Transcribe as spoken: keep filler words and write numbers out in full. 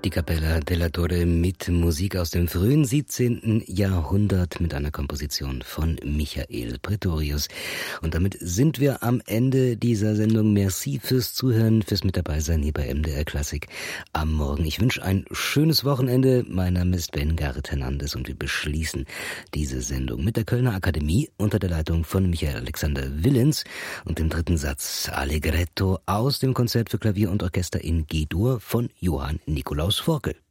Die Cappella della Torre mit Musik aus dem frühen siebzehnten. Jahrhundert mit einer Komposition von Michael Praetorius. Und damit sind wir am Ende dieser Sendung. Merci fürs Zuhören, fürs mit dabei sein hier bei M D R Klassik am Morgen. Ich wünsche ein schönes Wochenende. Mein Name ist Ben Garret Hernandez und wir beschließen diese Sendung mit der Kölner Akademie unter der Leitung von Michael Alexander Willens und dem dritten Satz Allegretto aus dem Konzert für Klavier und Orchester in G-Dur von Johann Nikolaus Forkel.